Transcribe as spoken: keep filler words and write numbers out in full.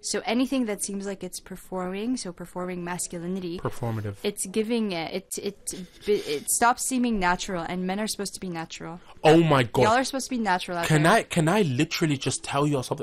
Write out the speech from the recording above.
So anything that seems like it's performing, so performing masculinity, performative. It's giving it it it it stops seeming natural, and men are supposed to be natural. Oh my god! Y'all are supposed to be natural. Out can there. I can I literally just tell you something?